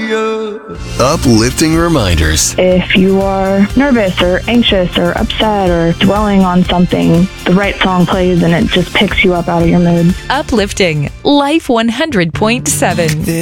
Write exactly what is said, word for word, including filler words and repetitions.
Uplifting reminders. If you are nervous or anxious or upset or dwelling on something, the right song plays and it just picks you up out of your mood. Uplifting Life one hundred point seven.